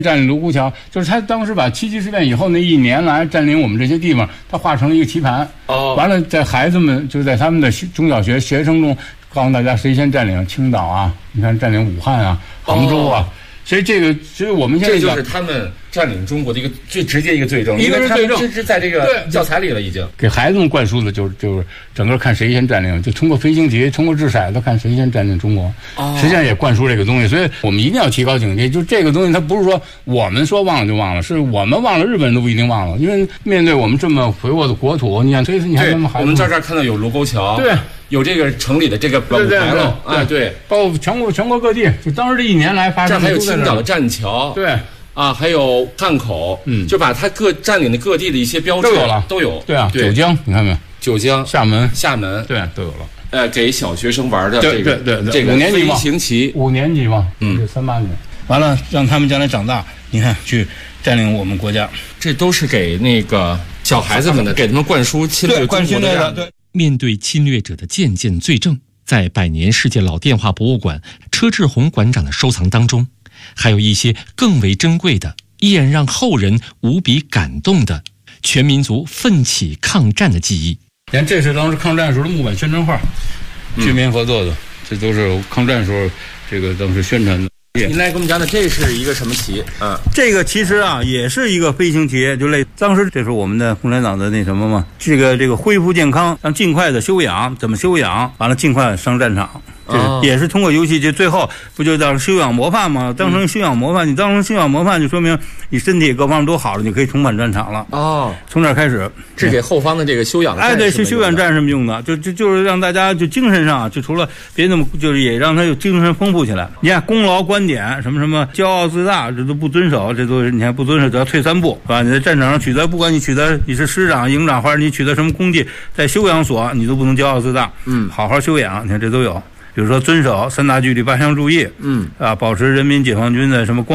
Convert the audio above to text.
占领卢沟桥，就是他当时把七七事变以后那1年来占领我们这些地方，他画成了一个棋盘。完了，在孩子们就在他们的中小学学生中告诉大家谁先占领青岛啊，你看占领武汉啊、杭州啊。所以我们现在这就是他们占领中国的一个最直接一个罪证，因为他们是在这个教材里了，已经给孩子们灌输的就是整个看谁先占领，就通过飞行棋，通过掷骰子看谁先占领中国。实际上也灌输这个东西，所以我们一定要提高警惕。就这个东西，它不是说我们说忘了就忘了，是我们忘了，日本人都不一定忘了。因为面对我们这么肥沃的国土，你看，所以你看他们孩子， 我们这儿看到有卢沟桥， 对。 有这个城里的这个舞台了啊，对， 包括全国各地，就当时这1年来发生的。 这还有青岛的栈桥， 对啊，还有汉口，就把它占领的各地的一些标志都有， 对啊，九江你看没有？ 九江、 厦门， 对都有了。 给小学生玩的这个这个5年级飞行棋 ，5年级嘛，这38年，完了让他们将来长大，你看去占领我们国家， 这都是给那个小孩子们的，给他们灌输侵略中国的样子。 面对侵略者的件件罪证，在百年世界老电话博物馆车志宏馆长的收藏当中，还有一些更为珍贵的，依然让后人无比感动的全民族奋起抗战的记忆。 你看，这是当时抗战时候的木板宣传画，居民合作的，这都是抗战时候这个当时宣传的。 您来给我们讲讲，这是一个什么棋啊？ 这个其实啊，也是一个飞行棋，就当时这是我们的共产党的那什么嘛，这个恢复健康，让尽快的休养，怎么休养？完了尽快上战场。也是通过游戏机，最后不就当修养模范吗？当成修养模范，你当成修养模范，就说明你身体各方面都好了，你可以重返战场了。从这儿开始， 是给后方的这个休养。 对，是休养战士们用的，就是让大家就精神上，就除了别那么，就是也让他有精神丰富起来。你看功劳观点什么骄傲自大，这都不遵守，这都是你看不遵守，就要退3步，是吧？你在战场上取得，不管你取得你是师长、营长，或者你取得什么功绩，在休养所你都不能骄傲自大。好好休养，你看这都有。比如说遵守3大纪律8项注意，保持人民解放军的什么